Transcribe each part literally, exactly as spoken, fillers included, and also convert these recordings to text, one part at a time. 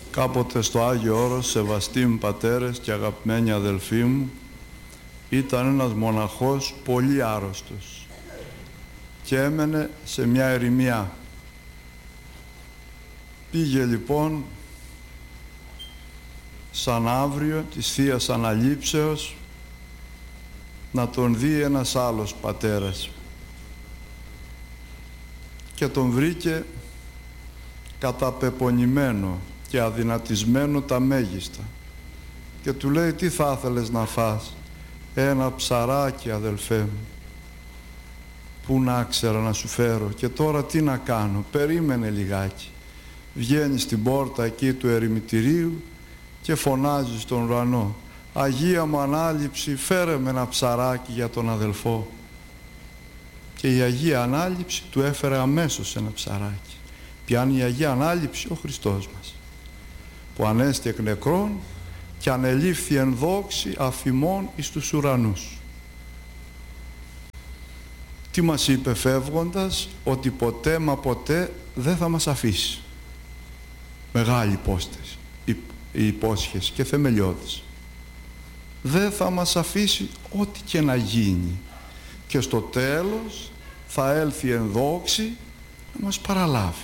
Κάποτε στο Άγιο Όρος, σεβαστοί μου πατέρες και αγαπημένοι αδελφοί μου, ήταν ένας μοναχός πολύ άρρωστος και έμενε σε μια ερημιά. Πήγε λοιπόν σαν αύριο της Θείας Αναλήψεως να τον δει ένας άλλος πατέρας και τον βρήκε καταπεπονημένο και αδυνατισμένο τα μέγιστα και του λέει: τι θα ήθελες να φας? Ένα ψαράκι, αδελφέ μου. Πού να ξέρα να σου φέρω, και τώρα τι να κάνω? Περίμενε λιγάκι. Βγαίνει στην πόρτα εκεί του ερημητηρίου και φωνάζει στον ουρανό: Αγία μου Ανάληψη, φέρε με ένα ψαράκι για τον αδελφό. Και η Αγία Ανάληψη του έφερε αμέσως ένα ψαράκι. Πιάνει η Αγία Ανάληψη ο Χριστός μας, που ανέστη εκ νεκρών και ανελήφθη εν δόξη αφημών εις τους ουρανούς. Τι μας είπε φεύγοντας? Ότι ποτέ μα ποτέ δεν θα μας αφήσει. Μεγάλη υπόσταση, η υπόσχεση και θεμελιώδης. Δεν θα μας αφήσει ό,τι και να γίνει, και στο τέλος θα έλθει εν δόξη να μας παραλάβει.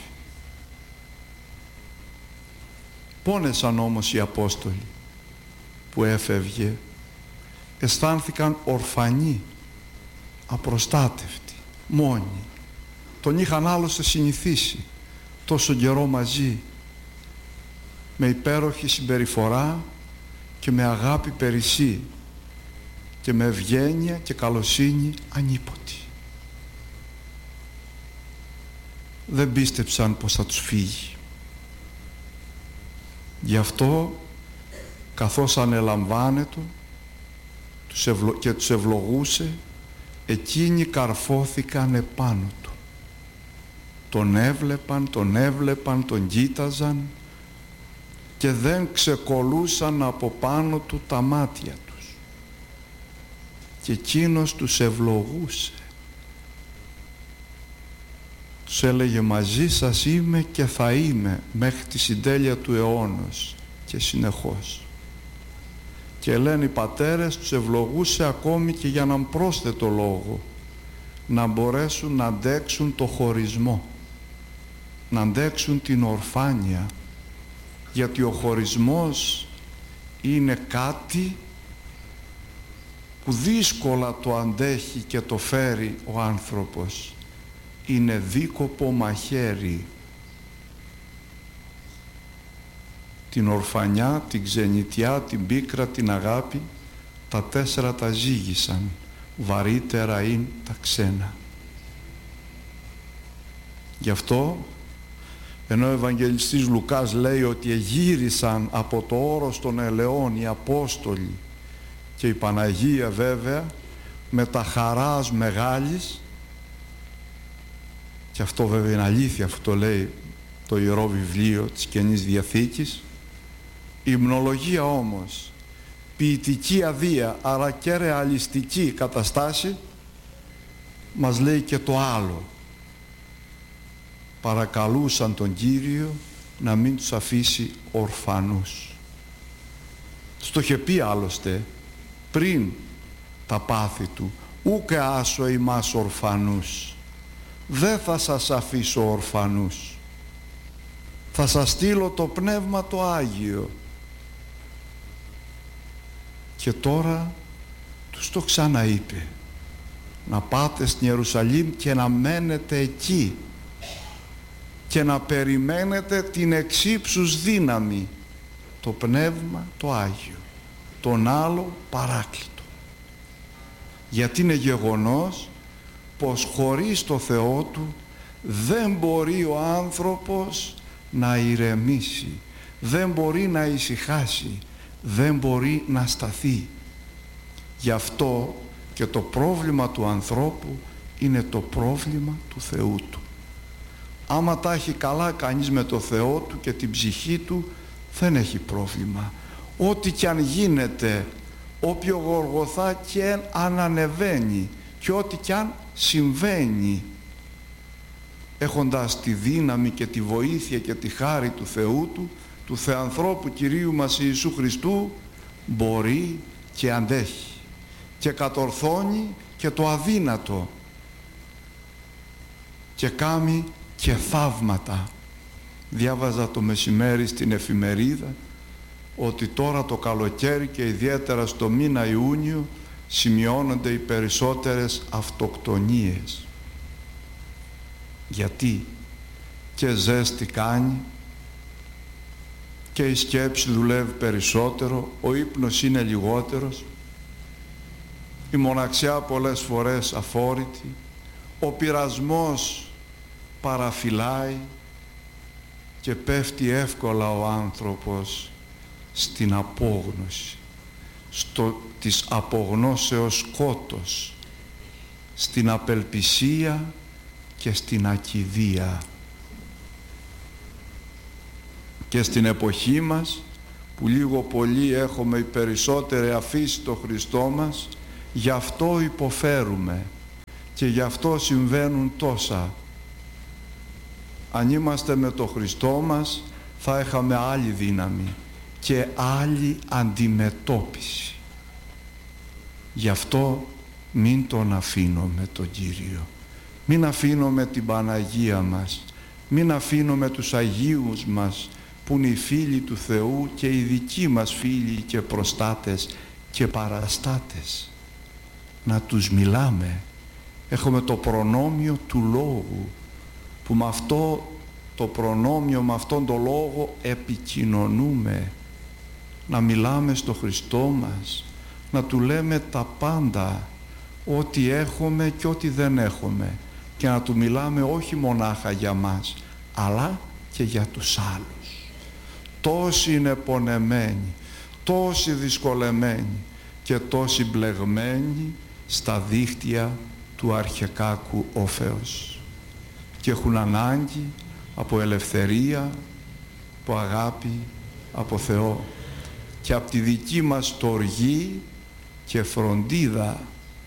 Πόνεσαν όμως οι Απόστολοι που έφευγε, αισθάνθηκαν ορφανοί, απροστάτευτοι, μόνοι. Τον είχαν άλλωστε συνηθίσει τόσο καιρό μαζί, με υπέροχη συμπεριφορά και με αγάπη περισσή και με ευγένεια και καλοσύνη ανίποτη. Δεν πίστεψαν πως θα τους φύγει. Γι' αυτό, καθώς ανελαμβάνετο τους ευλο... και τους ευλογούσε, εκείνοι καρφώθηκαν επάνω του. Τον έβλεπαν, τον έβλεπαν, τον κοίταζαν και δεν ξεκολούσαν από πάνω του τα μάτια τους. Και εκείνος τους ευλογούσε. Τους έλεγε: μαζί σας είμαι και θα είμαι μέχρι τη συντέλεια του αιώνος και συνεχώς. Και λένε οι πατέρες, τους ευλογούσε ακόμη και για έναν πρόσθετο λόγο, να μπορέσουν να αντέξουν το χωρισμό, να αντέξουν την ορφάνεια, γιατί ο χωρισμός είναι κάτι που δύσκολα το αντέχει και το φέρει ο άνθρωπος. Είναι δίκοπο μαχαίρι. Την ορφανιά, την ξενιτιά, την πίκρα, την αγάπη, τα τέσσερα τα ζήγησαν. Βαρύτερα είναι τα ξένα. Γι' αυτό, ενώ ο Ευαγγελιστής Λουκάς λέει ότι εγύρισαν από το όρος των ελαιών οι Απόστολοι και η Παναγία βέβαια με τα χαράς μεγάλης, και αυτό βέβαια είναι αλήθεια, αυτό το λέει το Ιερό Βιβλίο της Καινής Διαθήκης. Η υμνολογία όμως, ποιητική αδεία αλλά και ρεαλιστική καταστάση, μας λέει και το άλλο. Παρακαλούσαν τον Κύριο να μην τους αφήσει ορφανούς. Στο είχε πει άλλωστε πριν τα πάθη του: ούκε άσο ημάς ορφανούς, δεν θα σας αφήσω ορφανούς, θα σας στείλω το Πνεύμα το Άγιο. Και τώρα τους το ξαναείπε: να πάτε στην Ιερουσαλήμ και να μένετε εκεί και να περιμένετε την εξύψους δύναμη, το Πνεύμα το Άγιο, τον άλλο Παράκλητο. Γιατί είναι γεγονός πως χωρίς το Θεό του δεν μπορεί ο άνθρωπος να ηρεμήσει, δεν μπορεί να ησυχάσει, δεν μπορεί να σταθεί. Γι' αυτό και το πρόβλημα του ανθρώπου είναι το πρόβλημα του Θεού του. Άμα τα έχει καλά κανείς με το Θεό του και την ψυχή του, δεν έχει πρόβλημα. Ό,τι κι αν γίνεται, όποιο Γολγοθά και αν ανεβαίνει και ό,τι κι αν συμβαίνει, έχοντας τη δύναμη και τη βοήθεια και τη χάρη του Θεού του, του Θεανθρώπου Κυρίου μας Ιησού Χριστού μπορεί και αντέχει και κατορθώνει και το αδύνατο και κάνει και θαύματα. Διάβαζα το μεσημέρι στην εφημερίδα ότι τώρα το καλοκαίρι και ιδιαίτερα στο μήνα Ιούνιο σημειώνονται οι περισσότερες αυτοκτονίες. Γιατί? Και ζέστη κάνει και η σκέψη δουλεύει περισσότερο, ο ύπνος είναι λιγότερος, η μοναξιά πολλές φορές αφόρητη, ο πειρασμός παραφυλάει και πέφτει εύκολα ο άνθρωπος στην απόγνωση, στο της απογνώσεως σκότος, στην απελπισία και στην ακηδία. Και στην εποχή μας που λίγο πολύ έχουμε οι περισσότεροι αφήσει το Χριστό μας, γι' αυτό υποφέρουμε και γι' αυτό συμβαίνουν τόσα. Αν είμαστε με το Χριστό μας θα είχαμε άλλη δύναμη και άλλη αντιμετώπιση. Γι' αυτό μην τον αφήνουμε τον Κύριο, μην αφήνουμε την Παναγία μας, μην αφήνουμε τους Αγίους μας που είναι οι φίλοι του Θεού και οι δικοί μας φίλοι και προστάτες και παραστάτες. Να τους μιλάμε. Έχουμε το προνόμιο του λόγου που με αυτό το προνόμιο, με αυτόν τον λόγο επικοινωνούμε. Να μιλάμε στο Χριστό μας, να Του λέμε τα πάντα, ό,τι έχουμε και ό,τι δεν έχουμε, και να Του μιλάμε όχι μονάχα για μας αλλά και για τους άλλους. Τόσοι είναι πονεμένοι, τόσοι δυσκολεμένοι και τόσοι μπλεγμένοι στα δίχτυα του αρχεκάκου όφεως και έχουν ανάγκη από ελευθερία, από αγάπη, από Θεό και από τη δική μας στοργή και φροντίδα.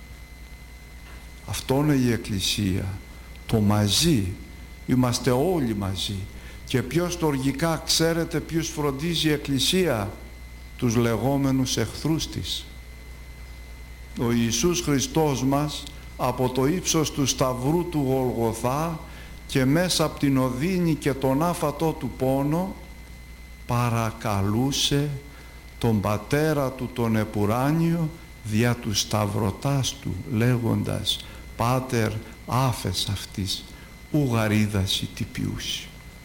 Αυτό είναι η Εκκλησία, το μαζί. Είμαστε όλοι μαζί. Και πιο στοργικά ξέρετε ποιους φροντίζει η Εκκλησία? Τους λεγόμενους εχθρούς της. Ο Ιησούς Χριστός μας από το ύψος του Σταυρού του Γολγοθά και μέσα από την οδύνη και τον άφατο του πόνο παρακαλούσε τον Πατέρα του τον Επουράνιο δια του σταυρωτάς του λέγοντας «Πάτερ άφες αυτής ου γαρίδαση τυπιούσι».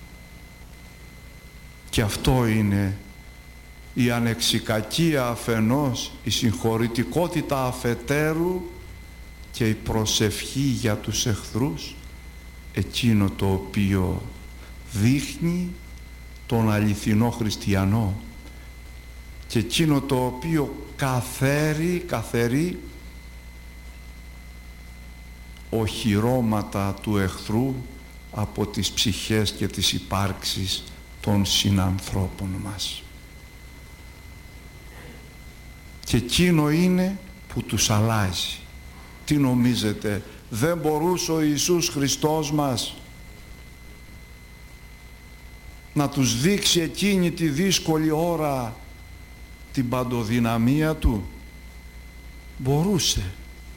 Και αυτό είναι η ανεξικακία αφενός, η συγχωρητικότητα αφετέρου και η προσευχή για τους εχθρούς, εκείνο το οποίο δείχνει τον αληθινό χριστιανό και εκείνο το οποίο καθαίρει, καθαιρεί οχυρώματα του εχθρού από τις ψυχές και τις υπάρξεις των συνανθρώπων μας. Και εκείνο είναι που τους αλλάζει. Τι νομίζετε, δεν μπορούσε ο Ιησούς Χριστός μας να τους δείξει εκείνη τη δύσκολη ώρα την παντοδυναμία Του? Μπορούσε,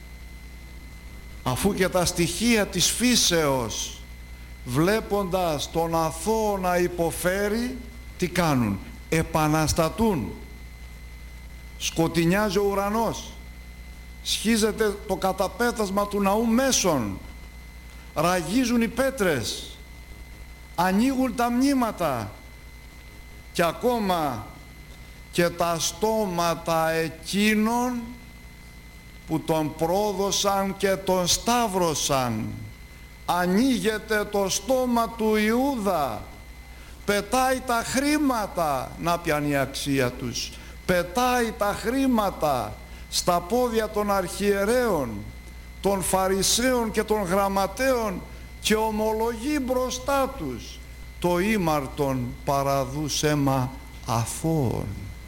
αφού και τα στοιχεία της φύσεως βλέποντας τον αθώο να υποφέρει, τι κάνουν? Επαναστατούν. Σκοτεινιάζει ο ουρανός, σχίζεται το καταπέτασμα του ναού μέσων, ραγίζουν οι πέτρες, ανοίγουν τα μνήματα και ακόμα και τα στόματα εκείνων που τον πρόδωσαν και τον σταύρωσαν. Ανοίγεται το στόμα του Ιούδα, πετάει τα χρήματα, να πιάνει η αξία τους, πετάει τα χρήματα στα πόδια των αρχιερέων, των Φαρισαίων και των γραμματέων και ομολογεί μπροστά τους το ήμαρτον παραδούς αίμα αθώων.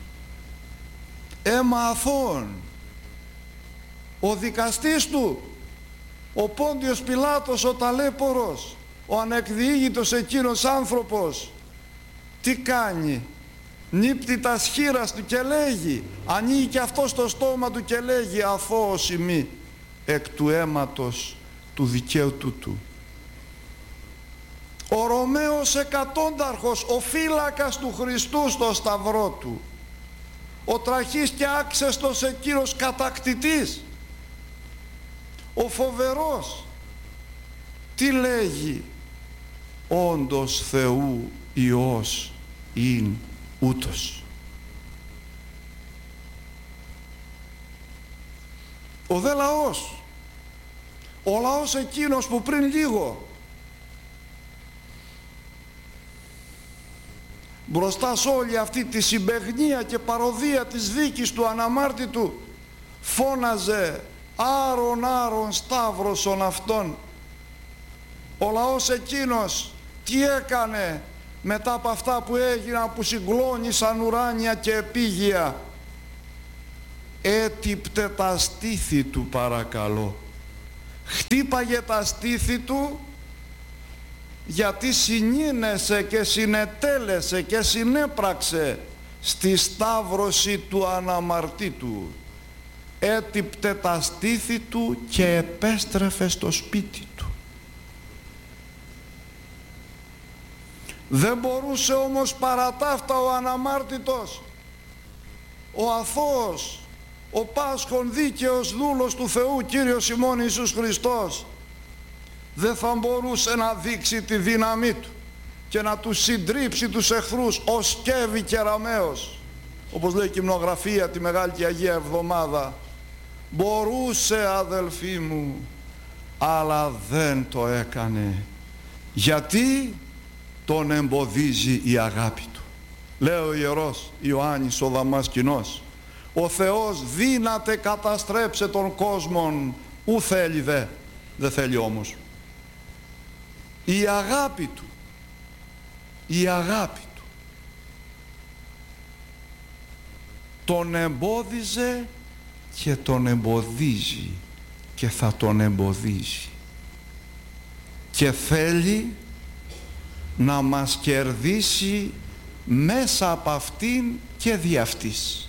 Αίμα αθώων. Ο δικαστής του, ο Πόντιος Πιλάτος, ο ταλέπορος, ο ανεκδιήγητος εκείνος άνθρωπος, τι κάνει? νύπτει τα σχήρας του και λέγει, ανοίγει και αυτό στο στόμα του και λέγει, αθώος ημί εκ του αίματος του δικαίου τούτου. Ο Ρωμαίος εκατόνταρχος, ο φύλακας του Χριστού στο σταυρό του, ο τραχής και άξεστος εκείνος κατακτητής, ο φοβερός, τι λέγει? Όντως Θεού Υιός ειν ούτως. Ο δε λαός, ο λαός εκείνος που πριν λίγο μπροστά σε όλη αυτή τη συμπαιγνία και παροδία της δίκης του αναμάρτητου φώναζε άρον άρον σταύρωσον αυτόν. Ο λαός εκείνος τι έκανε μετά από αυτά που έγιναν, που συγκλώνησαν ουράνια και επίγεια? Έτυπτε τα στήθη του, παρακαλώ. Χτύπαγε τα στήθη του, γιατί συνήνεσε και συνετέλεσε και συνέπραξε στη σταύρωση του αναμαρτήτου. Έτυπτε τα στήθη του και επέστρεφε στο σπίτι του. Δεν μπορούσε όμως παρά ταύτα ο αναμάρτητος, ο αθώος, ο πάσχων δίκαιος δούλος του Θεού, Κύριος ημών Ιησούς Χριστός, δεν θα μπορούσε να δείξει τη δύναμή του και να τους συντρίψει τους εχθρούς ως σκεύη και ραμαίος, όπως λέει η Κυμνογραφία τη Μεγάλη και Αγία Εβδομάδα? Μπορούσε, αδελφοί μου, αλλά δεν το έκανε. Γιατί? Τον εμποδίζει η αγάπη του. Λέει ο Ιερός Ιωάννης ο Δαμασκηνός, ο Θεός δύναται καταστρέψε τον κόσμον, ου θέλει δε, δεν θέλει όμως. Η αγάπη του, η αγάπη του τον εμπόδιζε και τον εμποδίζει και θα τον εμποδίζει και θέλει να μας κερδίσει μέσα από αυτήν και δι' αυτής.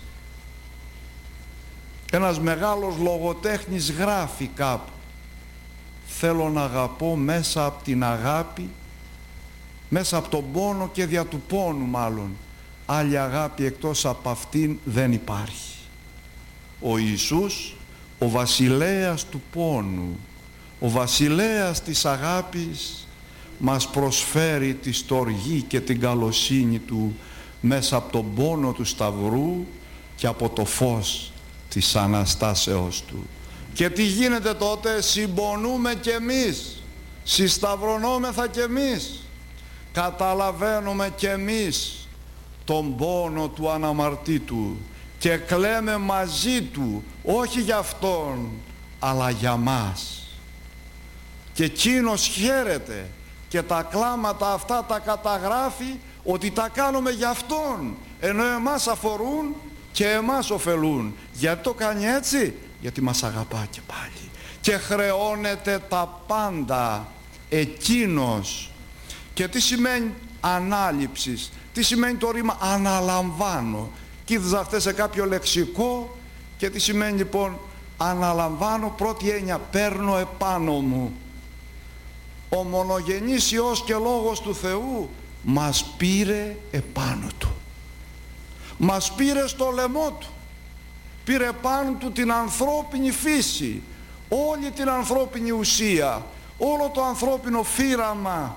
Ένας μεγάλος λογοτέχνης γράφει κάπου, θέλω να αγαπώ μέσα από την αγάπη, μέσα από τον πόνο και δια του πόνου μάλλον, άλλη αγάπη εκτός από αυτήν δεν υπάρχει. Ο Ιησούς, ο βασιλέας του πόνου, ο βασιλέας της αγάπης, μας προσφέρει τη στοργή και την καλοσύνη του μέσα από τον πόνο του Σταυρού και από το φως της Αναστάσεως του. Και τι γίνεται τότε? Συμπονούμε κι εμείς, συσταυρωνόμεθα κι εμείς, καταλαβαίνουμε κι εμείς τον πόνο του αναμαρτήτου και κλαίμε μαζί του, όχι για αυτόν αλλά για μας. Και εκείνος χαίρεται και τα κλάματα αυτά τα καταγράφει ότι τα κάνουμε για αυτόν, ενώ εμάς αφορούν και εμάς ωφελούν. Γιατί το κάνει έτσι? Γιατί μας αγαπά και πάλι και χρεώνεται τα πάντα εκείνος. Και τι σημαίνει ανάληψης? Τι σημαίνει το ρήμα αναλαμβάνω? Κοίταζα χθες σε κάποιο λεξικό και τι σημαίνει λοιπόν αναλαμβάνω? Πρώτη έννοια, παίρνω επάνω μου. Ο μονογενής Υιός και Λόγος του Θεού μας πήρε επάνω του, μας πήρε στο λαιμό του, πήρε πάνω του την ανθρώπινη φύση, όλη την ανθρώπινη ουσία, όλο το ανθρώπινο φύραμα,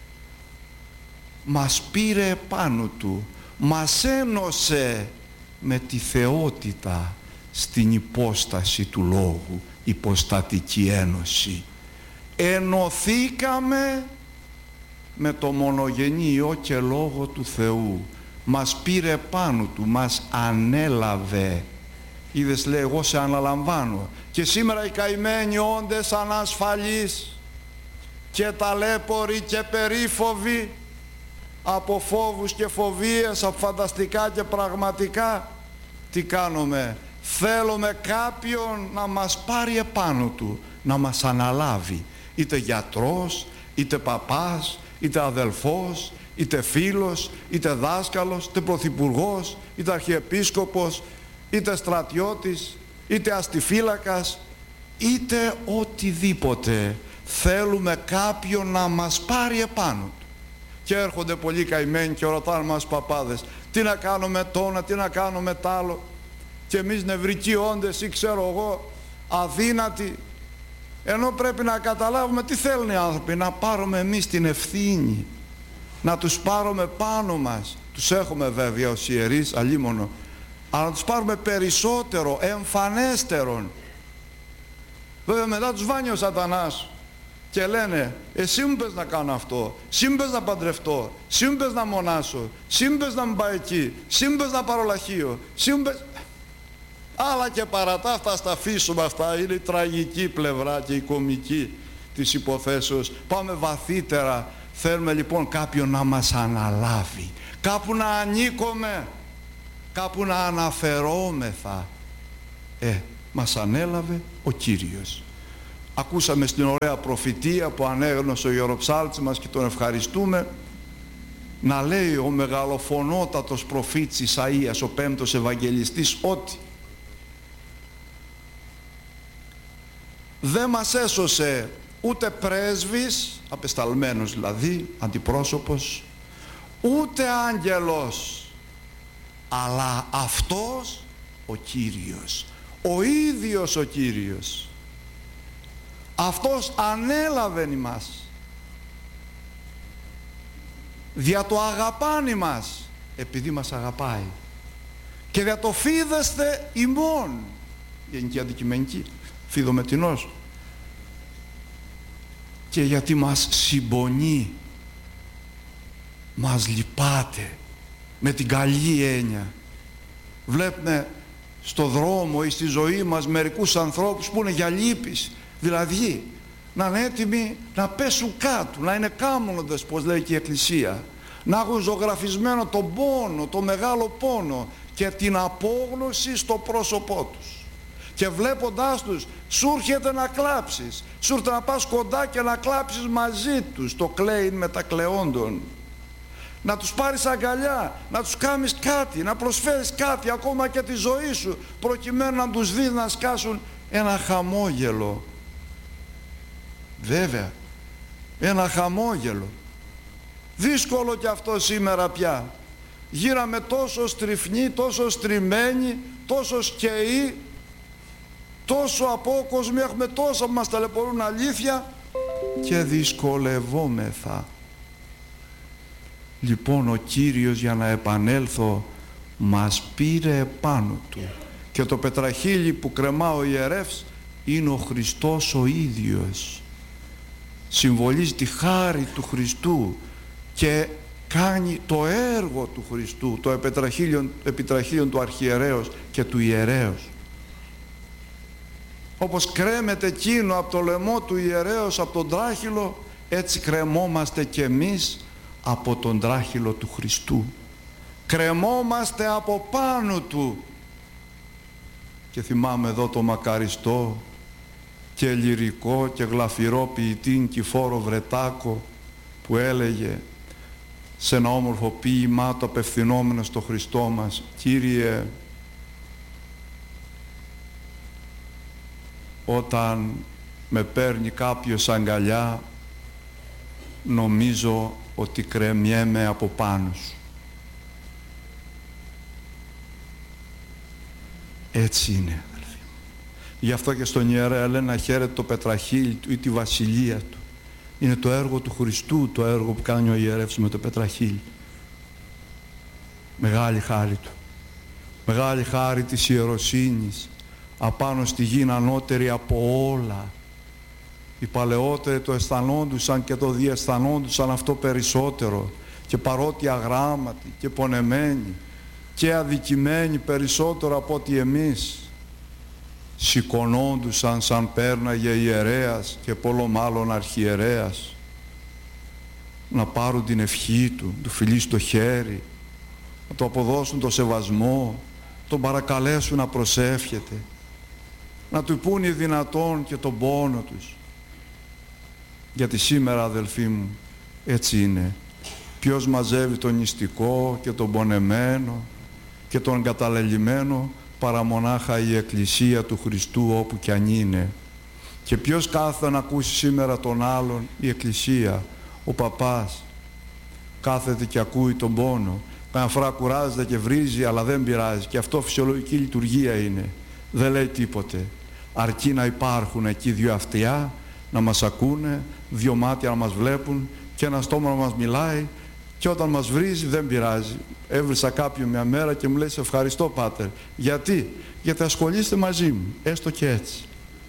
μας πήρε επάνω του, μας ένωσε με τη θεότητα στην υπόσταση του Λόγου, υποστατική ένωση. Ενωθήκαμε με το μονογενή Υιό και Λόγο του Θεού, μας πήρε πάνω του, μας ανέλαβε. Είδες, λέει, εγώ σε αναλαμβάνω. Και σήμερα οι καημένοι όντες ανασφαλείς και ταλέποροι και περίφοβοι από φόβους και φοβίες, από φανταστικά και πραγματικά, τι κάνουμε? Θέλουμε κάποιον να μας πάρει επάνω του, να μας αναλάβει, είτε γιατρός, είτε παπάς, είτε αδελφός, είτε φίλος, είτε δάσκαλος, είτε πρωθυπουργός, είτε αρχιεπίσκοπος, είτε στρατιώτης, είτε αστιφύλακας, είτε οτιδήποτε. Θέλουμε κάποιον να μας πάρει επάνω του. Και έρχονται πολλοί καημένοι και ρωτάνε μας παπάδες, τι να κάνουμε τόνα, τι να κάνουμε τ' άλλο, και εμείς νευρικοί όντες ή ξέρω εγώ αδύνατοι, ενώ πρέπει να καταλάβουμε τι θέλουν οι άνθρωποι, να πάρουμε εμείς την ευθύνη, να τους πάρουμε πάνω μας. Τους έχουμε βέβαια ως ιερείς, αλίμονο, αλλά να τους πάρουμε περισσότερο, εμφανέστερον. Βέβαια μετά τους βάνει ο σατανάς και λένε, εσύ μου πες να κάνω αυτό, εσύ μου πες να παντρευτώ, εσύ μου πες να μονάσω, εσύ μου πες να μην πάω εκεί, εσύ μου πες να πάρω λαχείο, εσύ μου πες... Αλλά και παρά τα αυτά, στα αφήσουμε αυτά, είναι η τραγική πλευρά και η κομική της υποθέσεως. Πάμε βαθύτερα. Θέλουμε λοιπόν κάποιον να μας αναλάβει, κάπου να ανήκουμε, κάπου να αναφερόμεθα. Ε, μας ανέλαβε ο Κύριος. Ακούσαμε στην ωραία προφητεία που ανέγνωσε ο ιεροψάλτης μας και τον ευχαριστούμε, να λέει ο μεγαλοφωνότατος προφήτης Ισαΐας, ο πέμπτος Ευαγγελιστής, ότι δεν μας έσωσε ούτε πρέσβης, απεσταλμένος δηλαδή, αντιπρόσωπος, ούτε άγγελος, αλλά αυτός ο Κύριος, ο ίδιος ο Κύριος. Αυτός ανέλαβε ημάς, δια το αγαπάνει ημάς, επειδή μας αγαπάει, και δια το φίδεστε ημών, γενική αντικειμενική, φιδομετινός, και γιατί μας συμπονεί, μας λυπάται, με την καλή έννοια. Βλέπουμε στο δρόμο ή στη ζωή μας μερικούς ανθρώπους που είναι για λύπης, δηλαδή να είναι έτοιμοι να πέσουν κάτω, να είναι κάμνοντες, πως λέει και η Εκκλησία, να έχουν ζωγραφισμένο τον πόνο, το μεγάλο πόνο και την απόγνωση στο πρόσωπό τους. Και βλέποντάς τους σου έρχεται να κλάψεις, σου έρχεται να πας κοντά και να κλάψεις μαζί τους, το κλαίειν μετακλαιόντων. Να τους πάρεις αγκαλιά, να τους κάνεις κάτι, να προσφέρεις κάτι, ακόμα και τη ζωή σου, προκειμένου να τους δεις να σκάσουν ένα χαμόγελο. Βέβαια, ένα χαμόγελο. Δύσκολο και αυτό σήμερα πια. Γύραμε τόσο στριφνοί, τόσο στριμμένοι, τόσο σκαιοί, τόσο απόκοσμοι, έχουμε τόσα που μας ταλαιπωρούν αλήθεια και δυσκολευόμεθα. Λοιπόν, ο Κύριος, για να επανέλθω, μας πήρε επάνω του, και το πετραχίλι που κρεμά ο ιερεύς είναι ο Χριστός ο ίδιος. Συμβολίζει τη χάρη του Χριστού και κάνει το έργο του Χριστού, το επιτραχύλιον, επιτραχύλιον του αρχιερέως και του ιερέως. Όπως κρέμεται εκείνο από το λαιμό του ιερέως, από τον τράχυλο, έτσι κρεμόμαστε κι εμείς από τον τράχυλο του Χριστού. Κρεμόμαστε από πάνω του. Και θυμάμαι εδώ το μακαριστό και λυρικό και γλαφυρό ποιητή Νικηφόρο Βρετάκο, που έλεγε σε ένα όμορφο ποίημά το απευθυνόμενο στο Χριστό μας, Κύριε, όταν με παίρνει κάποιος αγκαλιά, νομίζω ότι κρεμιέμαι από πάνω σου. Έτσι είναι, αδελφοί μου. Γι' αυτό και στον ιερέα λένε να χαίρεται το πετραχύλι του ή τη βασιλεία του. Είναι το έργο του Χριστού, το έργο που κάνει ο ιερεύς με το πετραχύλι. Μεγάλη χάρη του. Μεγάλη χάρη της ιεροσύνης, απάνω στη γη ανώτερη από όλα. Οι παλαιότεροι το αισθανόντουσαν και το διαισθανόντουσαν αυτό περισσότερο, και παρότι αγράμματοι και πονεμένοι και αδικημένοι περισσότερο από ότι εμείς, σηκωνόντουσαν σαν πέρναγε ιερέας και πολλό μάλλον αρχιερέας, να πάρουν την ευχή του, του φιλί στο χέρι, να του αποδώσουν το σεβασμό, τον παρακαλέσουν να προσεύχεται, να του πούνε δυνατόν και τον πόνο τους. Γιατί σήμερα, αδελφοί μου, έτσι είναι. Ποιος μαζεύει τον νηστικό και τον πονεμένο και τον καταλελειμμένο παρά μονάχα η Εκκλησία του Χριστού όπου κι αν είναι. Και ποιος κάθεται να ακούσει σήμερα τον άλλον? Η Εκκλησία, ο παπάς. Κάθεται και ακούει τον πόνο. Καμιά φορά κουράζεται και βρίζει, αλλά δεν πειράζει. Και αυτό φυσιολογική λειτουργία είναι. Δεν λέει τίποτε. Αρκεί να υπάρχουν εκεί δύο αυτιά, να μας ακούνε, δύο μάτια να μας βλέπουν και ένα στόμα να μας μιλάει, και όταν μας βρίζει δεν πειράζει. Έβρισα κάποιον μια μέρα και μου λέει: σε ευχαριστώ, Πάτερ. Γιατί? Γιατί ασχολείστε μαζί μου, έστω και έτσι.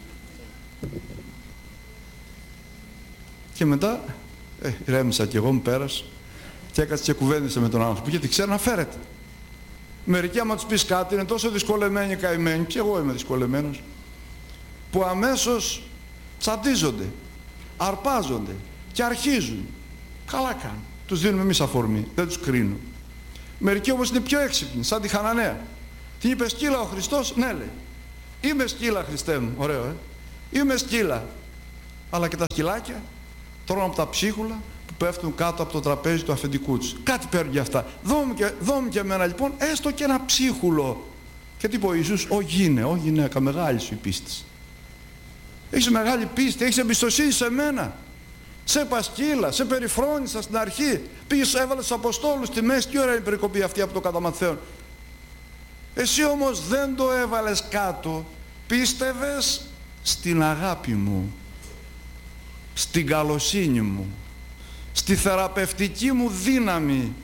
Και μετά ε, ηρέμησα κι εγώ, μου πέρασε και έκατσε και κουβέντισε με τον άνθρωπο, γιατί ξέρει να φέρεται. Μερικοί άμα τους πεις κάτι είναι τόσο δυσκολεμένοι καημένοι, και εγώ είμαι δυσκολεμένος, που αμέσως τσαντίζονται, αρπάζονται και αρχίζουν. Καλά κάνουν. Τους δίνουμε εμείς αφορμή, δεν τους κρίνουμε. Μερικοί όμως είναι πιο έξυπνοι, σαν τη Χαναναία. Την είπε σκύλα ο Χριστός? Ναι, λέει. Είμαι σκύλα, Χριστέ μου. Ωραίο, ε. Είμαι σκύλα. Αλλά και τα σκυλάκια τρώνε από τα ψίχουλα που πέφτουν κάτω από το τραπέζι του αφεντικού τους. Κάτι παίρνουν για αυτά. Δώμη και, δώμη και εμένα λοιπόν έστω και ένα ψίχουλο. Και τι είπε ο Ιησούς? Ω γίνε, ω γυναίκα, μεγάλη σου η πίστη. Έχεις μεγάλη πίστη, έχεις εμπιστοσύνη σε μένα. Σε πασκύλα, σε περιφρόνησα στην αρχή. Πήγες, έβαλες τους Αποστόλους στη μέση. Τι ώρα είναι η περικοπή αυτή από το κατά Ματθαίον? Εσύ όμως δεν το έβαλες κάτω. Πίστευες στην αγάπη μου, στην καλοσύνη μου, στη θεραπευτική μου δύναμη,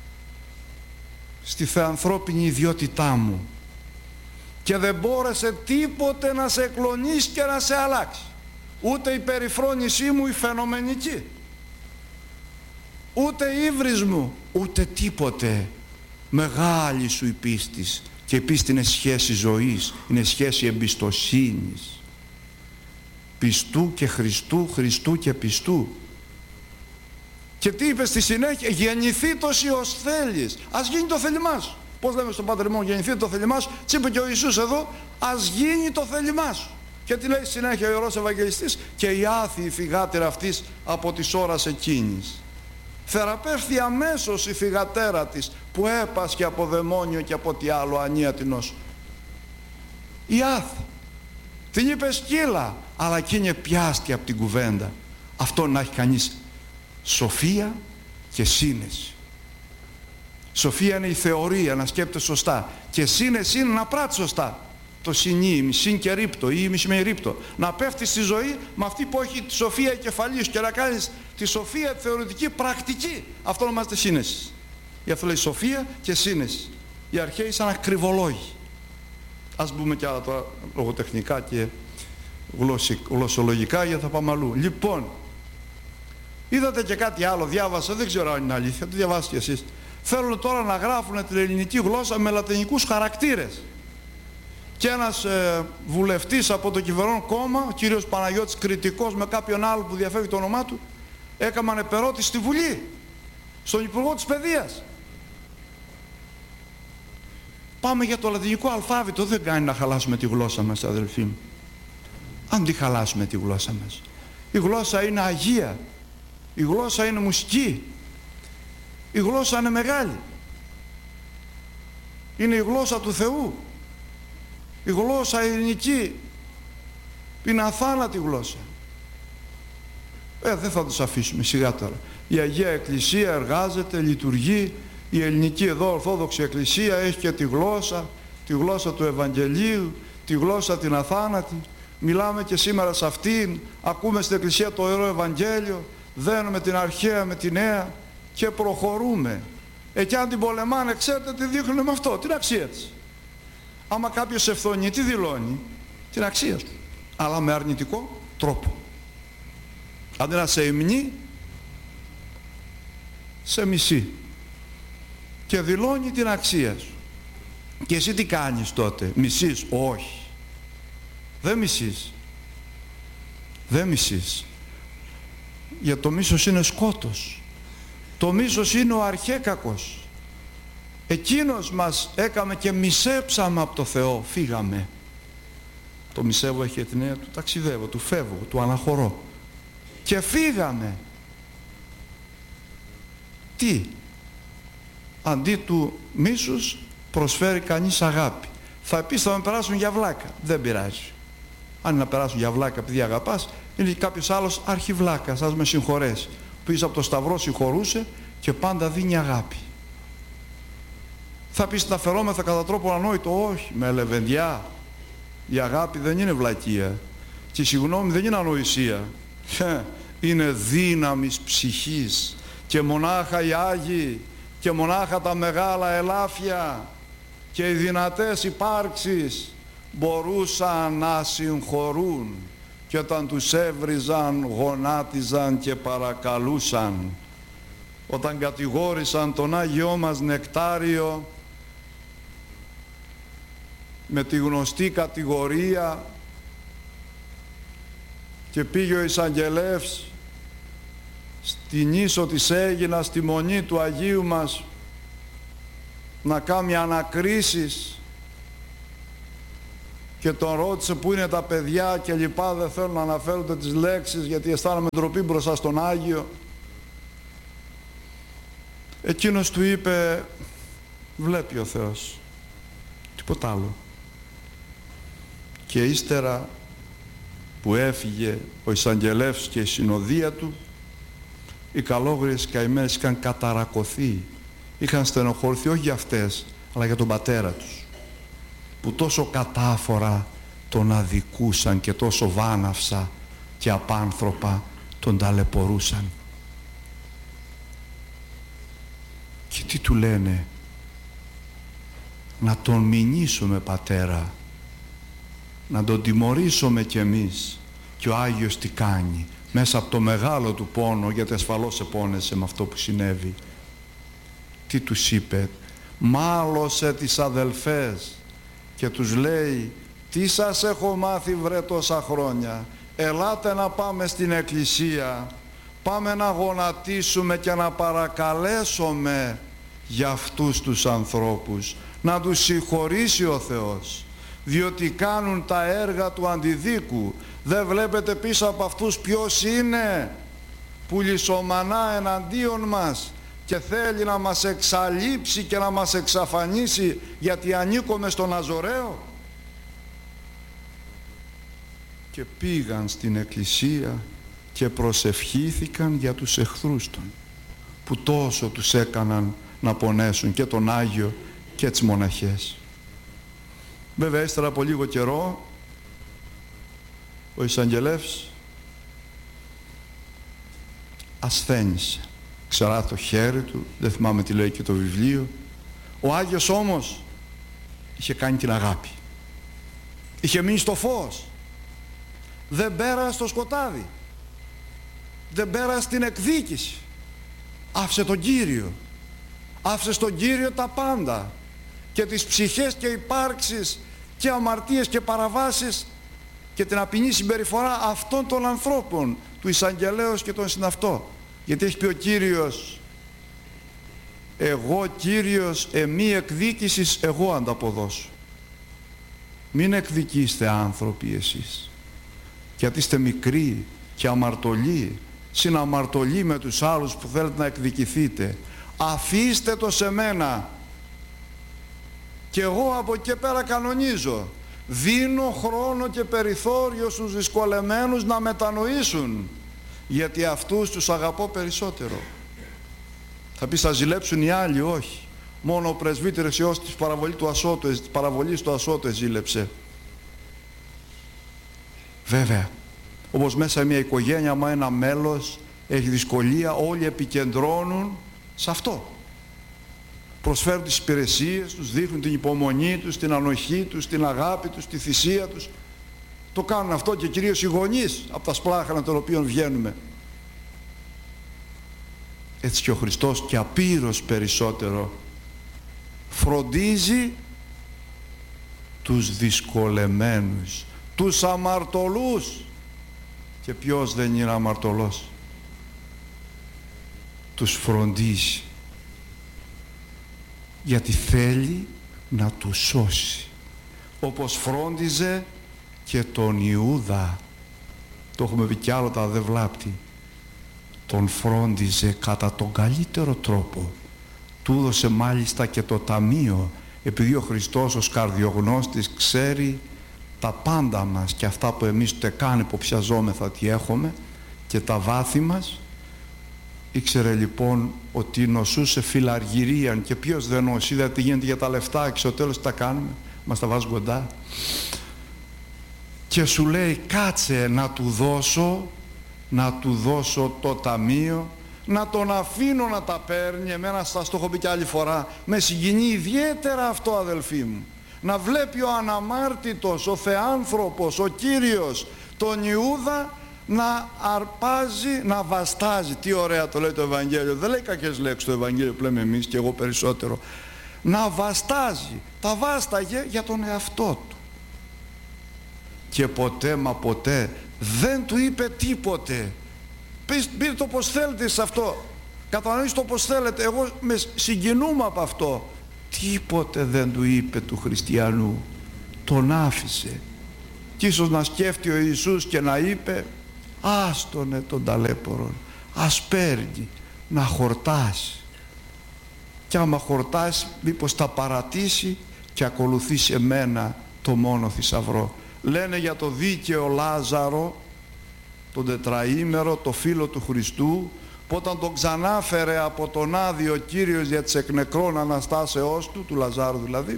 στη θεανθρώπινη ιδιότητά μου, και δεν μπόρεσε τίποτε να σε εκλονίσει και να σε αλλάξει. Ούτε η περιφρόνησή μου η φαινομενική, ούτε η ύβρις μου, ούτε τίποτε. Μεγάλη σου η πίστης. Και η πίστη είναι σχέση ζωής, είναι σχέση εμπιστοσύνης. Πιστού και Χριστού, Χριστού και πιστού. Και τι είπε στη συνέχεια? Γεννηθεί τόσοι ως θέλεις. Ας γίνει το θέλημά σου. Πώς λέμε στον Πάτερ μόνο? Γεννηθεί το θέλημά σου. Τι είπε και ο Ιησούς εδώ? Ας γίνει το θέλημά σου. Και τι λέει συνέχεια ο Ιερός Ευαγγελιστής? Και η άθιη φυγάτερα αυτής από της ώρας εκείνης. Θεραπεύθη αμέσως η φυγατέρα της που έπασχε από δαιμόνιο και από τι άλλο ανίατινος. Η άθη. Την είπε σκύλα, αλλά εκείνη πιάστηκε από την κουβέντα. Αυτό να έχει κανείς σοφία και σύνεση. Σοφία είναι η θεωρία, να σκέπτεται σωστά, και σύνεση είναι να πράττει σωστά. Το συνή, συν και ρίπτο ή μισή με ρίπτο. Να πέφτει στη ζωή με αυτή που έχει τη σοφία κεφαλής και να κάνεις τη σοφία τη θεωρητική πρακτική. Αυτό ονομάζεται σύνεση. Γι' αυτό λέει σοφία και σύνεση. Οι αρχαίοι σαν ακριβολόγοι. Ας μπούμε κι άλλα τώρα λογοτεχνικά και γλωσσολογικά, γιατί θα πάμε αλλού. Λοιπόν, είδατε και κάτι άλλο, διάβασα, δεν ξέρω αν είναι αλήθεια, το διαβάσετε κι εσείς. Θέλουν τώρα να γράφουν την ελληνική γλώσσα με λατινικούς χαρακτήρες. Και ένας ε, βουλευτής από το κυβερνών κόμμα, ο κύριος Παναγιώτης Κρητικός, με κάποιον άλλο που διαφεύγει το όνομά του, έκαναν επερώτηση στη Βουλή, στον Υπουργό της Παιδείας. Πάμε για το λατινικό αλφάβητο, δεν κάνει να χαλάσουμε τη γλώσσα μας, αδελφοί μου. Αν τη χαλάσουμε τη γλώσσα μας. Η γλώσσα είναι αγία, η γλώσσα είναι μουσική, η γλώσσα είναι μεγάλη. Είναι η γλώσσα του Θεού. Η γλώσσα ελληνική είναι αθάνατη γλώσσα. Ε, δεν θα τους αφήσουμε σιγά τώρα. Η Αγία Εκκλησία εργάζεται, λειτουργεί. Η ελληνική εδώ Ορθόδοξη Εκκλησία έχει και τη γλώσσα, τη γλώσσα του Ευαγγελίου, τη γλώσσα την αθάνατη. Μιλάμε και σήμερα σε αυτήν, ακούμε στην Εκκλησία το Ιερό Ευαγγέλιο, δένουμε την αρχαία με τη νέα και προχωρούμε. Εκεί αν την πολεμάνε, ξέρετε τι δείχνουν με αυτό, την αξία της. Άμα κάποιος ευθονεί, τι δηλώνει? Την αξία του, αλλά με αρνητικό τρόπο. Αντί να σε υμνεί, σε μισεί και δηλώνει την αξία σου. Και εσύ τι κάνεις τότε? Μισείς? Όχι, δεν μισείς, δεν μισείς, γιατί το μίσος είναι σκότος. Το μίσος είναι ο αρχέκακος. Εκείνος μας έκαμε και μισέψαμε από το Θεό, φύγαμε. Το μισεύω έχει την έννοια του ταξιδεύω, του φεύγω, του αναχωρώ. Και φύγαμε. Τι? Αντί του μίσους προσφέρει κανείς αγάπη. Θα πεις θα με περάσουν για βλάκα. Δεν πειράζει. Αν είναι να περάσουν για βλάκα επειδή αγαπάς, είναι και κάποιος άλλος αρχιβλάκας, ας με συγχωρέσει, που πίσω από το σταυρό συγχωρούσε και πάντα δίνει αγάπη. Θα πεις να φερόμεθα κατά τρόπο ανόητο. Όχι, με λεβεντιά. Η αγάπη δεν είναι βλακεία. Και η συγγνώμη δεν είναι ανοησία. Είναι δύναμης ψυχής. Και μονάχα οι Άγιοι και μονάχα τα μεγάλα ελάφια και οι δυνατές υπάρξεις μπορούσαν να συγχωρούν, και όταν τους έβριζαν γονάτιζαν και παρακαλούσαν. Όταν κατηγόρησαν τον Άγιό μας Νεκτάριο με τη γνωστή κατηγορία και πήγε ο εισαγγελεύς στην ίσο της Αίγινας, στη μονή του Αγίου μας, να κάνει ανακρίσεις και τον ρώτησε πού είναι τα παιδιά και λοιπά, δεν θέλουν να αναφέρονται τις λέξεις γιατί αισθάνομαι ντροπή μπροστά στον Άγιο. Εκείνος του είπε, βλέπει ο Θεός, τίποτα άλλο. Και ύστερα που έφυγε ο εισαγγελεύς και η συνοδεία του, οι καλόγριες καημένες είχαν καταρακωθεί, είχαν στενοχωρηθεί όχι για αυτές αλλά για τον πατέρα τους, που τόσο κατάφορα τον αδικούσαν και τόσο βάναυσα και απάνθρωπα τον ταλαιπωρούσαν. Και τι του λένε? Να τον μηνύσουμε, πατέρα, να τον τιμωρήσουμε κι εμείς. Και ο Άγιος τι κάνει? Μέσα από το μεγάλο του πόνο, γιατί ασφαλώς επώνεσε με αυτό που συνέβη, τι τους είπε? Μάλωσε τις αδελφές και τους λέει, τι σας έχω μάθει βρε τόσα χρόνια, ελάτε να πάμε στην εκκλησία, πάμε να γονατίσουμε και να παρακαλέσουμε για αυτούς τους ανθρώπους, να τους συγχωρήσει ο Θεός, διότι κάνουν τα έργα του αντιδίκου. Δεν βλέπετε πίσω από αυτούς ποιος είναι που λυσομανά εναντίον μας και θέλει να μας εξαλείψει και να μας εξαφανίσει γιατί ανήκουμε στον Αζωραίο? Και πήγαν στην εκκλησία και προσευχήθηκαν για τους εχθρούς των, που τόσο τους έκαναν να πονέσουν, και τον Άγιο και τις μοναχές. Βέβαια ύστερα από λίγο καιρό ο εισαγγελεύς ασθένησε, ξερά το χέρι του, δεν θυμάμαι τι λέει και το βιβλίο. Ο Άγιος όμως είχε κάνει την αγάπη, είχε μείνει στο φως, δεν πέρασε στο σκοτάδι, δεν πέρασε την εκδίκηση, άφησε τον Κύριο, άφησε στον Κύριο τα πάντα, και τις ψυχές και υπάρξεις και αμαρτίες και παραβάσεις και την απεινή συμπεριφορά αυτών των ανθρώπων, του εισαγγελέως και των συναυτό. Γιατί έχει πει ο Κύριος, εγώ Κύριος εμή εκδίκησης εγώ ανταποδώσω. Μην εκδικήστε άνθρωποι εσείς, γιατί είστε μικροί και αμαρτωλοί, συναμαρτωλοί με τους άλλους που θέλετε να εκδικηθείτε. Αφήστε το σε μένα και εγώ από εκεί και πέρα κανονίζω. Δίνω χρόνο και περιθώριο στους δυσκολεμένους να μετανοήσουν, γιατί αυτούς τους αγαπώ περισσότερο. Θα πεις θα ζηλέψουν οι άλλοι? Όχι. Μόνο ο πρεσβύτερος Υιός της παραβολής του Ασώτου, της παραβολής του Ασώτου ζήλεψε. Βέβαια, όπως μέσα μια οικογένεια, άμα ένα μέλος έχει δυσκολία, όλοι επικεντρώνουν σε αυτό. Προσφέρουν τις υπηρεσίες τους, δείχνουν την υπομονή τους, την ανοχή τους, την αγάπη τους, τη θυσία τους. Το κάνουν αυτό και κυρίως οι γονείς από τα σπλάχανα των οποίων βγαίνουμε. Έτσι και ο Χριστός, και απείρως περισσότερο, φροντίζει τους δυσκολεμένους, τους αμαρτωλούς. Και ποιος δεν είναι αμαρτωλός? Τους φροντίζει, γιατί θέλει να τους σώσει, όπως φρόντιζε και τον Ιούδα. Το έχουμε πει κι άλλο, τα δεν βλάπτει. τον φρόντιζε κατά τον καλύτερο τρόπο. Του έδωσε μάλιστα και το ταμείο, επειδή ο Χριστός ως καρδιογνώστης ξέρει τα πάντα μας και αυτά που εμείς ούτε καν υποψιαζόμεθα τι έχουμε και τα βάθη μας. Ήξερε λοιπόν ότι νοσούσε φιλαργυρίαν, και ποιος δεν νοσεί, είδα τι γίνεται για τα λεφτά και στο τέλος τι τα κάνουμε, μας τα βάζουν κοντά. Και σου λέει κάτσε να του δώσω, να του δώσω το ταμείο, να τον αφήνω να τα παίρνει. Εμένα σας το έχω πει και άλλη φορά, με συγκινεί ιδιαίτερα αυτό, αδελφοί μου, να βλέπει ο αναμάρτητος, ο θεάνθρωπος, ο Κύριος τον Ιούδα να αρπάζει, να βαστάζει. Τι ωραία το λέει το Ευαγγέλιο, δεν λέει κακές λέξεις το Ευαγγέλιο που λέμε εμείς και εγώ περισσότερο. Να βαστάζει, τα βάσταγε για τον εαυτό του. Και ποτέ μα ποτέ δεν του είπε τίποτε. Πείτε το πως θέλετε σε αυτό, κατανοήστε το πως θέλετε, εγώ με συγκινούμε από αυτό. Τίποτε δεν του είπε του χριστιανού, τον άφησε. Και ίσως να σκέφτει ο Ιησούς και να είπε άστονε τον ταλέπορον, ας παίρνει να χορτάσει, και άμα χορτάσει μήπως τα παρατήσει και ακολουθήσει εμένα το μόνο θησαυρό. Λένε για το δίκαιο Λάζαρο, τον τετραήμερο, το φίλο του Χριστού, που όταν τον ξανάφερε από τον Άδη ο Κύριος για τις εκ νεκρών αναστάσεώς του, του Λαζάρου δηλαδή,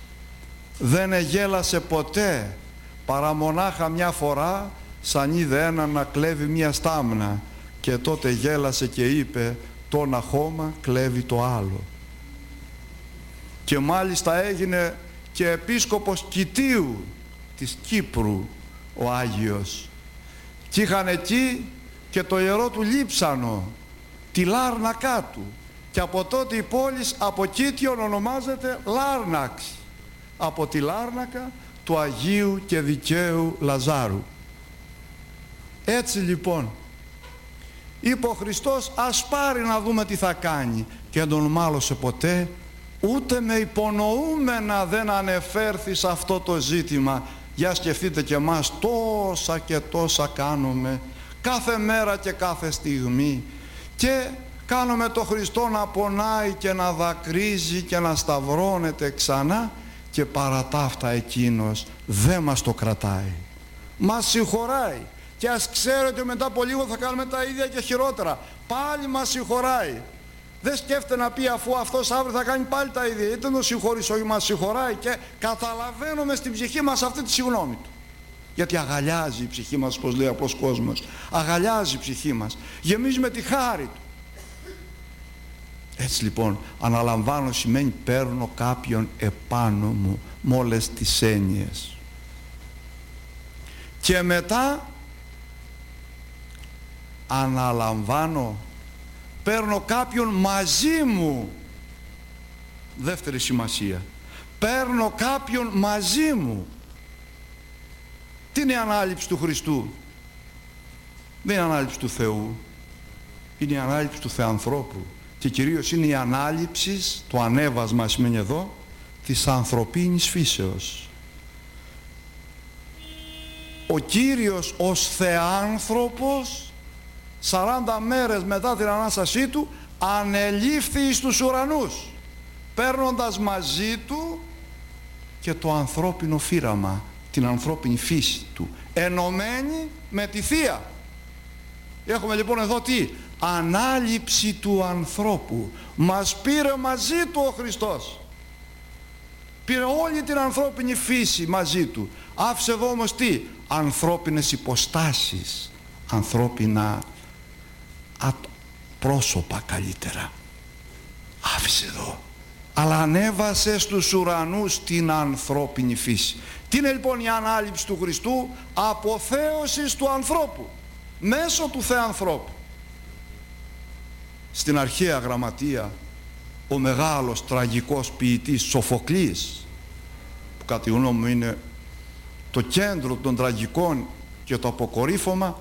δεν εγέλασε ποτέ, παρά μονάχα μια φορά, σαν είδε έναν να κλέβει μια στάμνα, και τότε γέλασε και είπε το ένα χώμα κλέβει το άλλο. Και μάλιστα έγινε και επίσκοπος Κιτίου της Κύπρου ο Άγιος, και είχαν εκεί και το ιερό του Λείψανο, τη Λάρνακά του, και από τότε η πόλη από Κίτιον ονομάζεται Λάρναξ, από τη Λάρνακα του Αγίου και Δικαίου Λαζάρου. Έτσι λοιπόν είπε ο Χριστός, ας πάρει να δούμε τι θα κάνει, και δεν τον μάλωσε ποτέ, ούτε με υπονοούμενα δεν ανεφέρθη σε αυτό το ζήτημα. Για σκεφτείτε και εμάς, τόσα και τόσα κάνουμε κάθε μέρα και κάθε στιγμή, και κάνουμε το Χριστό να πονάει και να δακρύζει και να σταυρώνεται ξανά, και παρά τα αυτά εκείνος δεν μας το κρατάει, μας συγχωράει, και ας ξέρω ότι μετά από λίγο θα κάνουμε τα ίδια και χειρότερα, πάλι μας συγχωράει. Δεν σκέφτεται να πει αφού αυτός αύριο θα κάνει πάλι τα ίδια, είτε τον συγχωρείς, όχι, μας συγχωράει, και καταλαβαίνουμε στην ψυχή μας αυτή τη συγγνώμη του. Γιατί αγαλιάζει η ψυχή μας, πως λέει ο απλός κόσμος, αγαλιάζει η ψυχή μας, γεμίζει με τη χάρη του. Έτσι λοιπόν, αναλαμβάνω σημαίνει παίρνω κάποιον επάνω μου με όλες τις έννοιες. Και μετά αναλαμβάνω, παίρνω κάποιον μαζί μου. Δεύτερη σημασία, παίρνω κάποιον μαζί μου. Τι είναι η ανάληψη του Χριστού? Δεν είναι η ανάληψη του Θεού, είναι η ανάληψη του Θεανθρώπου, και κυρίως είναι η ανάληψη, το ανέβασμα σημαίνει εδώ, της ανθρωπίνης φύσεως. Ο Κύριος ως Θεάνθρωπος σαράντα μέρες μετά την Ανάστασή του ανελήφθη εις τους ουρανούς, παίρνοντας μαζί του και το ανθρώπινο φύραμα, την ανθρώπινη φύση του, ενωμένη με τη Θεία. Έχουμε λοιπόν εδώ τι? Ανάληψη του ανθρώπου. Μας πήρε μαζί του ο Χριστός, πήρε όλη την ανθρώπινη φύση μαζί του. Άφησε εδώ όμως τι? Ανθρώπινες υποστάσεις, ανθρώπινα πρόσωπα καλύτερα. Άφησε εδώ, αλλά ανέβασε στους ουρανούς την ανθρώπινη φύση. Τι είναι λοιπόν η ανάληψη του Χριστού? Αποθέωσης του ανθρώπου μέσω του Θεανθρώπου. Στην αρχαία γραμματεία ο μεγάλος τραγικός ποιητής Σοφοκλής, που κατά τη γνώμη μου είναι το κέντρο των τραγικών και το αποκορύφωμα,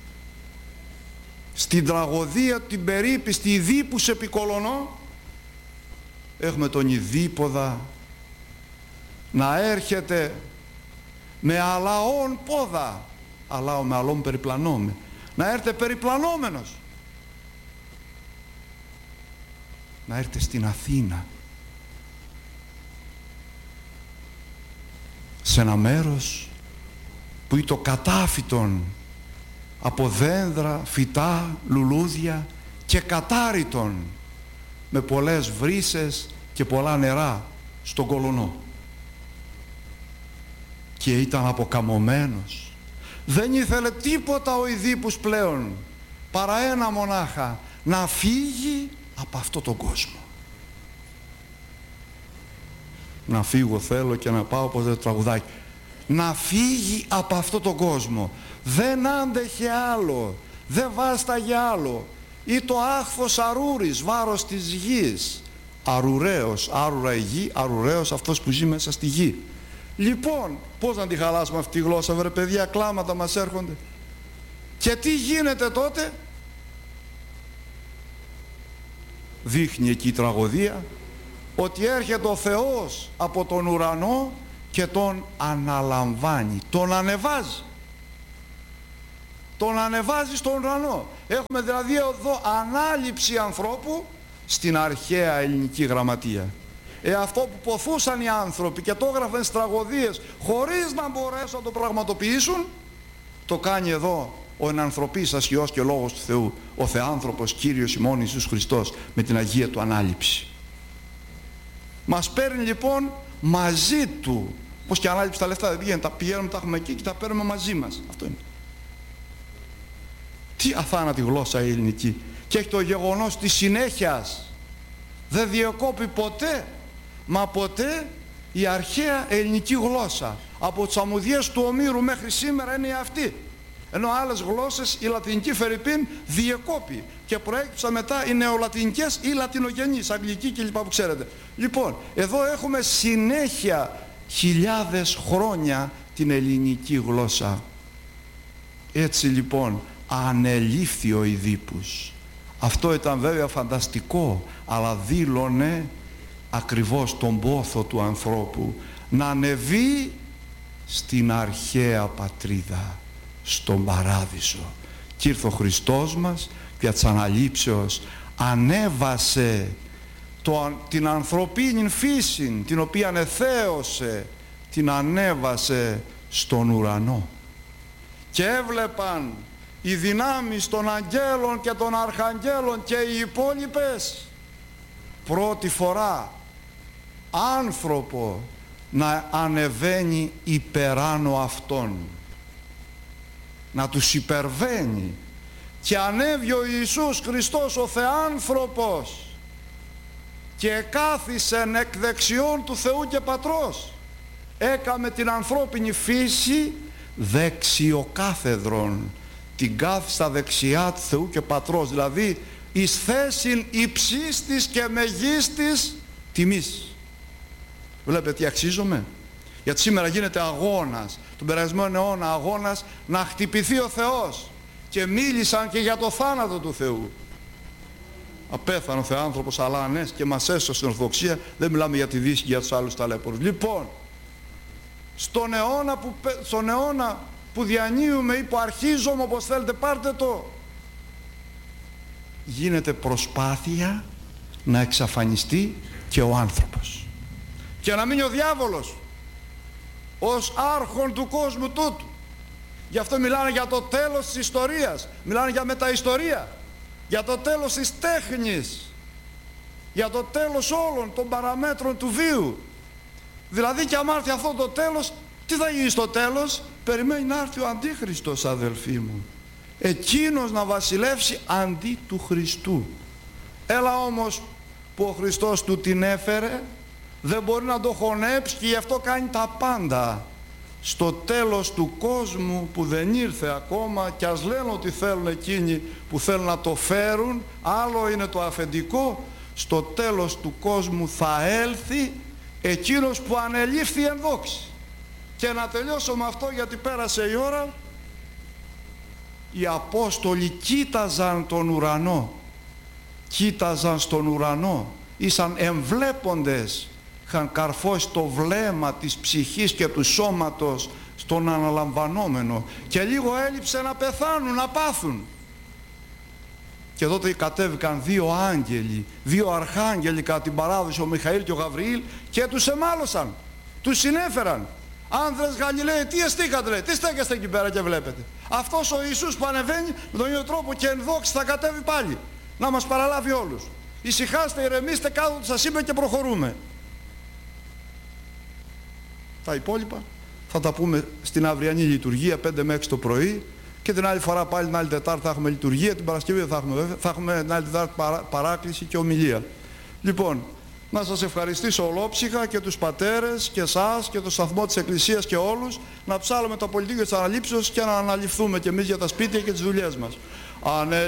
στην τραγωδία την περίπιστη Ιδίπους Επικολωνό, έχουμε τον Ιδίποδα να έρχεται με αλαών πόδα, αλάω με αλών περιπλανώμε, να έρθει περιπλανόμενος να έρθετε στην Αθήνα, σε ένα μέρος που είναι το κατάφυτον από δένδρα, φυτά, λουλούδια και κατάριτον, με πολλές βρύσες και πολλά νερά στον Κολονό. Και ήταν αποκαμωμένος. Δεν ήθελε τίποτα ο Ιδίππους πλέον, παρά ένα μονάχα, να φύγει από αυτό τον κόσμο. Να φύγω θέλω και να πάω όπως το τραγουδάκι. Να φύγει από αυτό τον κόσμο. Δεν άντεχε άλλο, δεν βάσταγε άλλο. Ή το άχθος αρούρης, βάρος της γης. Αρουραίος, άρουρα η γη, αρουραίος αυτός που ζει μέσα στη γη. Λοιπόν, πώς να τη χαλάσουμε αυτή τη γλώσσα, βρε παιδιά, κλάματα μας έρχονται. Και τι γίνεται τότε? Δείχνει εκεί η τραγωδία ότι έρχεται ο Θεός από τον ουρανό και τον αναλαμβάνει, τον ανεβάζει. Τον ανεβάζει στον ουρανό. Έχουμε δηλαδή εδώ ανάληψη ανθρώπου στην αρχαία ελληνική γραμματεία. Ε, αυτό που ποθούσαν οι άνθρωποι και το έγραφαν στις τραγωδίες χωρίς να μπορέσουν να το πραγματοποιήσουν, το κάνει εδώ ο ενανθρωπής ασχιός και λόγος του Θεού, ο Θεάνθρωπος Κύριος ημών Ιησούς Χριστός, με την Αγία Του Ανάληψη. Μας παίρνει λοιπόν μαζί Του. Πως και ανάληψη τα λεφτά δεν πηγαίνουν, τα πηγαίνουμε, τα έχουμε εκεί και τα παίρνουμε μαζί μας. Αυτό είναι. Τι αθάνατη γλώσσα η ελληνική. Και έχει το γεγονός της συνέχειας. Δεν διεκόπη ποτέ, μα ποτέ, η αρχαία ελληνική γλώσσα. Από τις αμμουδιές του Ομήρου μέχρι σήμερα είναι αυτή. Ενώ άλλες γλώσσες, η λατινική φερρυπίν, διεκόπη και προέκυψαν μετά οι νεολατινικές ή λατινογενείς, αγγλική κλπ. Που ξέρετε. Λοιπόν, εδώ έχουμε συνέχεια χιλιάδες χρόνια την ελληνική γλώσσα. Έτσι λοιπόν ανελήφθη ο Ιδίππους. Αυτό ήταν βέβαια φανταστικό, αλλά δήλωνε ακριβώς τον πόθο του ανθρώπου να ανεβεί στην αρχαία πατρίδα, στον παράδεισο. Και ήρθε ο Χριστός μας και της αναλήψεως ανέβασε το, την ανθρωπίνη φύση, την οποία εθέωσε, την ανέβασε στον ουρανό. Και έβλεπαν οι δυνάμεις των αγγέλων και των αρχαγγέλων και οι υπόλοιπες πρώτη φορά άνθρωπο να ανεβαίνει υπεράνω αυτών, να τους υπερβαίνει. Και ανέβη ο Ιησούς Χριστός ο Θεάνθρωπος και κάθισεν εκ δεξιών του Θεού και Πατρός. Έκαμε την ανθρώπινη φύση δεξιοκάθεδρον, την κάθει στα δεξιά του Θεού και Πατρός, δηλαδή εις θέσιν υψίστης και μεγίστης τιμής. Βλέπετε τι αξίζομαι? Γιατί σήμερα γίνεται αγώνας, τον περασμένο αιώνα αγώνας να χτυπηθεί ο Θεός, και μίλησαν και για το θάνατο του Θεού. Απέθανε ο Θεάνθρωπος, αλλά ανέστη και μας έσωσε στην Ορθοδοξία. Δεν μιλάμε για τη Δύση και για τους άλλους ταλέπορους. Λοιπόν, στον αιώνα που, στον αιώνα που διανύουμε ή που αρχίζουμε, όπως θέλετε πάρτε το, γίνεται προσπάθεια να εξαφανιστεί και ο άνθρωπος και να μείνει ο διάβολος ως άρχον του κόσμου τούτου. Γι' αυτό μιλάνε για το τέλος της ιστορίας, μιλάνε για μεταιστορία, για το τέλος της τέχνης, για το τέλος όλων των παραμέτρων του βίου. Δηλαδή, και άμα έρθει αυτό το τέλος, τι θα γίνει στο τέλος? Περιμένει να έρθει ο Αντίχριστος, αδελφοί μου, εκείνος να βασιλεύσει αντί του Χριστού. Έλα όμως που ο Χριστός του την έφερε, δεν μπορεί να το χωνέψει και γι' αυτό κάνει τα πάντα. Στο τέλος του κόσμου που δεν ήρθε ακόμα, και ας λένε ότι θέλουν εκείνοι που θέλουν να το φέρουν, άλλο είναι το αφεντικό, στο τέλος του κόσμου θα έλθει εκείνος που ανελήφθη εν δόξη. Και να τελειώσω με αυτό, γιατί πέρασε η ώρα. Οι Απόστολοι κοίταζαν τον ουρανό, κοίταζαν στον ουρανό, ήσαν εμβλέποντες, είχαν καρφώσει το βλέμμα της ψυχής και του σώματος στον αναλαμβανόμενο, και λίγο έλειψε να πεθάνουν, να πάθουν. Και τότε κατέβηκαν δύο άγγελοι, δύο αρχάγγελοι κατά την παράδοση, ο Μιχαήλ και ο Γαβριήλ, και τους εμάλωσαν, τους συνέφεραν. Άνδρες Γαλιλαίοι, τι εστίκατε, λέει, τι στέκεστε εκεί πέρα και βλέπετε? Αυτός ο Ιησούς που ανεβαίνει με τον ίδιο τρόπο και εν δόξη θα κατέβει πάλι, να μας παραλάβει όλους. Ησυχάστε, ηρεμήστε, κάτω του σας είπε και προχωρούμε. Τα υπόλοιπα θα τα πούμε στην αυριανή λειτουργία, πέντε με έξι το πρωί, και την άλλη φορά πάλι την άλλη Τετάρτη θα έχουμε λειτουργία, την Παρασκευή θα έχουμε βέβαια, θα έχουμε την άλλη Τετάρτη παρά, παράκληση και ομιλία. Λοιπόν, να σας ευχαριστήσω ολόψυχα και τους πατέρες και εσάς και το σταθμό της Εκκλησίας και όλους, να ψάλουμε το πολιτικό της αναλήψεως και να αναλυφθούμε και εμείς για τα σπίτια και τις δουλειές μας.